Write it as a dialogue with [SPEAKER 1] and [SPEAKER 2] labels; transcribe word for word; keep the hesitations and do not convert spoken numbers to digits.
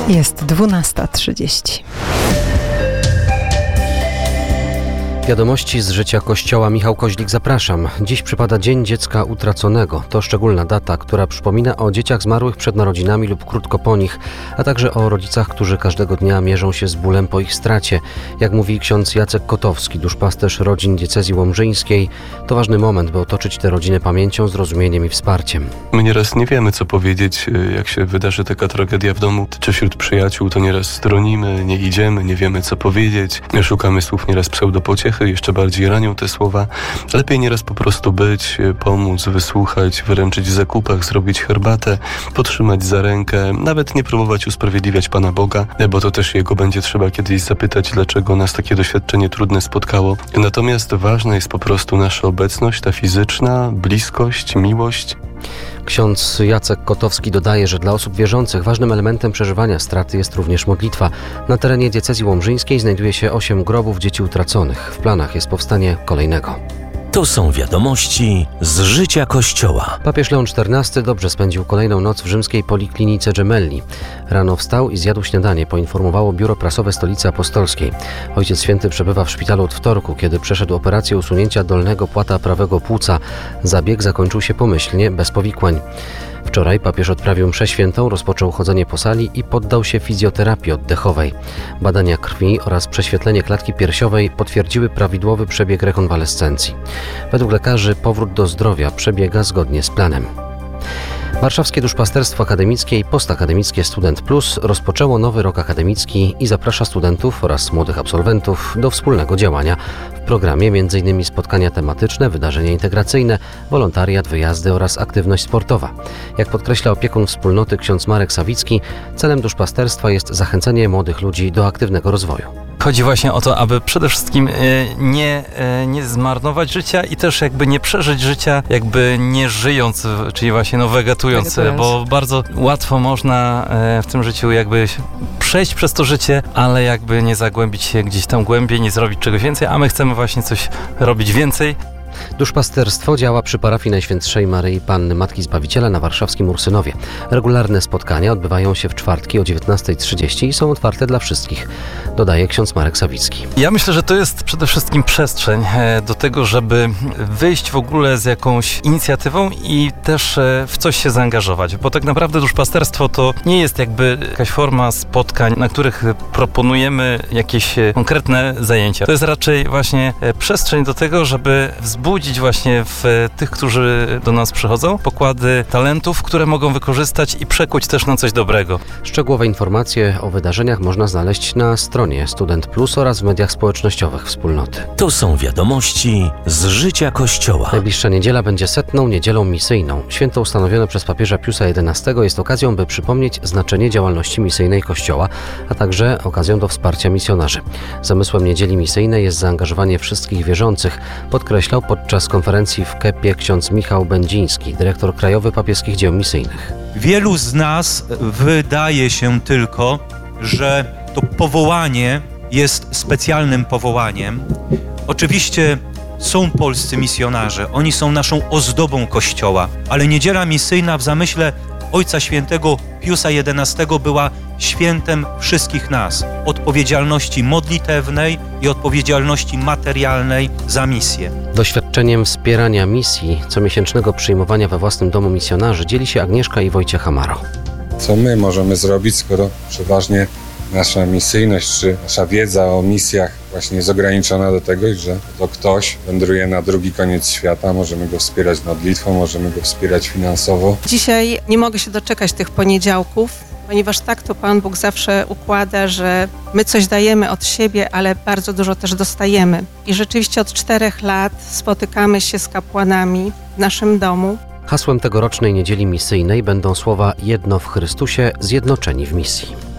[SPEAKER 1] Jest dwunasta trzydzieści.
[SPEAKER 2] Wiadomości z życia Kościoła. Michał Koźlik, zapraszam. Dziś przypada Dzień Dziecka Utraconego. To szczególna data, która przypomina o dzieciach zmarłych przed narodzinami lub krótko po nich, a także o rodzicach, którzy każdego dnia mierzą się z bólem po ich stracie. Jak mówi ksiądz Jacek Kotowski, duszpasterz rodzin diecezji łomżyńskiej, to ważny moment, by otoczyć tę rodzinę pamięcią, zrozumieniem i wsparciem.
[SPEAKER 3] My nieraz nie wiemy, co powiedzieć, jak się wydarzy taka tragedia w domu, czy wśród przyjaciół, to nieraz stronimy, nie idziemy, nie wiemy, co powiedzieć, szukamy słów nieraz pseudopociechy, jeszcze bardziej ranią te słowa. Lepiej nieraz po prostu być, pomóc, wysłuchać, wyręczyć w zakupach, zrobić herbatę, potrzymać za rękę, nawet nie próbować usprawiedliwiać Pana Boga, bo to też Jego będzie trzeba kiedyś zapytać, dlaczego nas takie doświadczenie trudne spotkało. Natomiast ważna jest po prostu nasza obecność, ta fizyczna, bliskość, miłość.
[SPEAKER 2] Ksiądz Jacek Kotowski dodaje, że dla osób wierzących ważnym elementem przeżywania straty jest również modlitwa. Na terenie diecezji łomżyńskiej znajduje się osiem grobów dzieci utraconych. W planach jest powstanie kolejnego.
[SPEAKER 4] To są wiadomości z życia Kościoła.
[SPEAKER 2] Papież Leon czternasty dobrze spędził kolejną noc w rzymskiej poliklinice Gemelli. Rano wstał i zjadł śniadanie, poinformowało biuro prasowe Stolicy Apostolskiej. Ojciec Święty przebywa w szpitalu od wtorku, kiedy przeszedł operację usunięcia dolnego płata prawego płuca. Zabieg zakończył się pomyślnie, bez powikłań. Wczoraj papież odprawił mszę świętą, rozpoczął chodzenie po sali i poddał się fizjoterapii oddechowej. Badania krwi oraz prześwietlenie klatki piersiowej potwierdziły prawidłowy przebieg rekonwalescencji. Według lekarzy powrót do zdrowia przebiega zgodnie z planem. Warszawskie Duszpasterstwo Akademickie i Postakademickie Student Plus rozpoczęło nowy rok akademicki i zaprasza studentów oraz młodych absolwentów do wspólnego działania. W programie między innymi spotkania tematyczne, wydarzenia integracyjne, wolontariat, wyjazdy oraz aktywność sportowa. Jak podkreśla opiekun wspólnoty ksiądz Marek Sawicki, celem duszpasterstwa jest zachęcenie młodych ludzi do aktywnego rozwoju.
[SPEAKER 5] Chodzi właśnie o to, aby przede wszystkim nie, nie zmarnować życia i też jakby nie przeżyć życia, jakby nie żyjąc, czyli właśnie no wegetując, wegetując, bo bardzo łatwo można w tym życiu jakby przejść przez to życie, ale jakby nie zagłębić się gdzieś tam głębiej, nie zrobić czegoś więcej, a my chcemy właśnie coś robić więcej.
[SPEAKER 2] Duszpasterstwo działa przy parafii Najświętszej Maryi Panny Matki Zbawiciela na warszawskim Ursynowie. Regularne spotkania odbywają się w czwartki o dziewiętnasta trzydzieści i są otwarte dla wszystkich, dodaje ksiądz Marek Sawicki.
[SPEAKER 5] Ja myślę, że to jest przede wszystkim przestrzeń do tego, żeby wyjść w ogóle z jakąś inicjatywą i też w coś się zaangażować, bo tak naprawdę duszpasterstwo to nie jest jakby jakaś forma spotkań, na których proponujemy jakieś konkretne zajęcia. To jest raczej właśnie przestrzeń do tego, żeby wzbudzić właśnie w tych, którzy do nas przychodzą, pokłady talentów, które mogą wykorzystać i przekuć też na coś dobrego.
[SPEAKER 2] Szczegółowe informacje o wydarzeniach można znaleźć na stronie Student Plus oraz w mediach społecznościowych wspólnoty.
[SPEAKER 4] To są wiadomości z życia Kościoła.
[SPEAKER 2] Najbliższa niedziela będzie setną niedzielą misyjną. Święto ustanowione przez papieża Piusa jedenastego jest okazją, by przypomnieć znaczenie działalności misyjnej Kościoła, a także okazją do wsparcia misjonarzy. Zamysłem niedzieli misyjnej jest zaangażowanie wszystkich wierzących, podkreślał podczas konferencji w Kepie ksiądz Michał Będziński, dyrektor Krajowy Papieskich Dzieł Misyjnych.
[SPEAKER 6] Wielu z nas wydaje się tylko, że to powołanie jest specjalnym powołaniem. Oczywiście są polscy misjonarze, oni są naszą ozdobą Kościoła, ale niedziela misyjna w zamyśle Ojca Świętego Piusa jedenastego była świętem wszystkich nas, odpowiedzialności modlitewnej i odpowiedzialności materialnej za misję.
[SPEAKER 2] Doświadczeniem wspierania misji, comiesięcznego przyjmowania we własnym domu misjonarzy dzieli się Agnieszka i Wojciech Hamaro.
[SPEAKER 7] Co my możemy zrobić, skoro przeważnie nasza misyjność czy nasza wiedza o misjach właśnie jest ograniczona do tego, że to ktoś wędruje na drugi koniec świata, możemy go wspierać modlitwą, możemy go wspierać finansowo.
[SPEAKER 8] Dzisiaj nie mogę się doczekać tych poniedziałków, ponieważ tak to Pan Bóg zawsze układa, że my coś dajemy od siebie, ale bardzo dużo też dostajemy. I rzeczywiście od czterech lat spotykamy się z kapłanami w naszym domu.
[SPEAKER 2] Hasłem tegorocznej niedzieli misyjnej będą słowa „Jedno w Chrystusie, zjednoczeni w misji”.